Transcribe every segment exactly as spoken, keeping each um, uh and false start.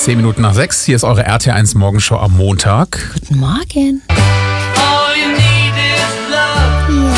Zehn Minuten nach sechs, hier ist eure R T eins Morgenshow am Montag. Guten Morgen. All you need is love.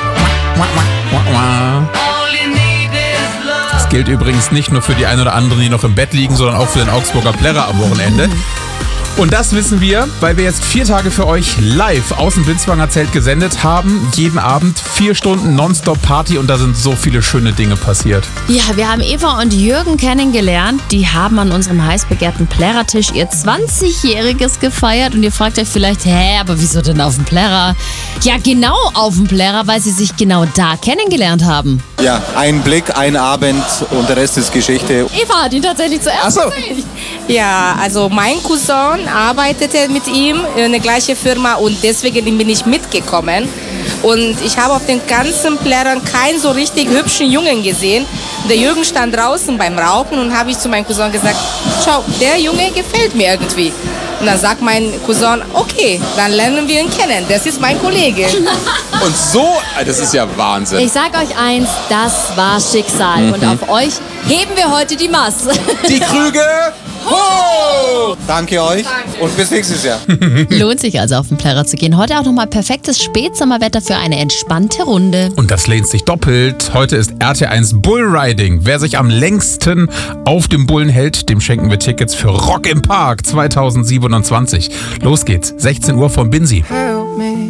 All you need is love. Das gilt übrigens nicht nur für die ein oder anderen, die noch im Bett liegen, sondern auch für den Augsburger Plärrer am Wochenende. Und das wissen wir, weil wir jetzt vier Tage für euch live aus dem Binswanger Zelt gesendet haben. Jeden Abend vier Stunden Nonstop-Party und da sind so viele schöne Dinge passiert. Ja, wir haben Eva und Jürgen kennengelernt. Die haben an unserem heiß begehrten Plärrertisch ihr zwanzigjähriges gefeiert. Und ihr fragt euch vielleicht, hä, aber wieso denn auf dem Plärrer? Ja, genau auf dem Plärrer, weil sie sich genau da kennengelernt haben. Ja, ein Blick, ein Abend und der Rest ist Geschichte. Eva hat ihn tatsächlich zuerst Ach so. gesehen. Ja, also mein Cousin arbeitete mit ihm in der gleichen Firma und deswegen bin ich mitgekommen. Und ich habe auf den ganzen Plärrern keinen so richtig hübschen Jungen gesehen. Der Jürgen stand draußen beim Rauchen und habe ich zu meinem Cousin gesagt, schau, der Junge gefällt mir irgendwie. Und dann sagt mein Cousin, okay, dann lernen wir ihn kennen, das ist mein Kollege. Und so, das ist ja Wahnsinn. Ich sag euch eins, das war Schicksal. Mhm. Und auf euch heben wir heute die Masse. Die Krüge hoch! Danke euch und bis nächstes Jahr. Lohnt sich also auf den Plärrer zu gehen. Heute auch nochmal perfektes Spätsommerwetter für eine entspannte Runde. Und das lehnt sich doppelt. Heute ist R T eins Bullriding. Wer sich am längsten auf dem Bullen hält, dem schenken wir Tickets für Rock im Park zweitausendsiebenundzwanzig. Los geht's, sechzehn Uhr vom Binsi.